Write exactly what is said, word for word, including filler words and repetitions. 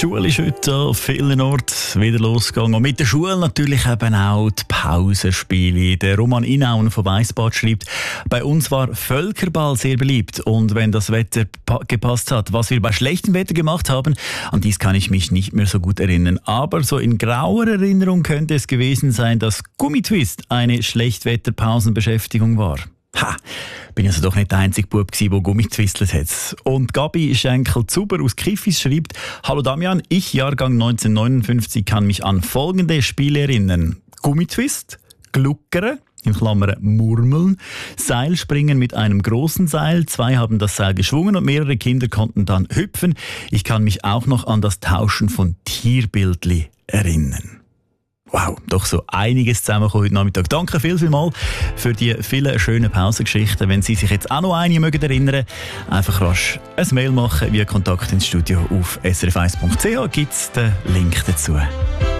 Die Schule ist heute an vielen Orten wieder losgegangen. Und mit der Schule natürlich eben auch die Pausenspiele. Der Roman Inaun von Weissbad schreibt, bei uns war Völkerball sehr beliebt. Und wenn das Wetter gepasst hat, was wir bei schlechtem Wetter gemacht haben, an dies kann ich mich nicht mehr so gut erinnern. Aber so in grauer Erinnerung könnte es gewesen sein, dass Gummitwist eine Schlechtwetterpausenbeschäftigung war. Ha, bin also doch nicht der einzige Bub gsi, der Gummitwistelt hat. Und Gabi Schenkel-Zuber aus Kiffis schreibt, hallo Damian, ich Jahrgang neunzehnhundertneunundfünfzig kann mich an folgende Spiele erinnern. Gummitwist, Gluckere, in Klammern Murmeln, Seilspringen mit einem großen Seil. Zwei haben das Seil geschwungen und mehrere Kinder konnten dann hüpfen. Ich kann mich auch noch an das Tauschen von Tierbildli erinnern. Wow, doch so einiges zusammengekommen heute Nachmittag. Danke viel, viel mal für die vielen schönen Pausengeschichten. Wenn Sie sich jetzt auch noch eine mögen erinnern, einfach rasch ein Mail machen via Kontakt ins Studio auf s r f eins punkt c h gibt es den Link dazu.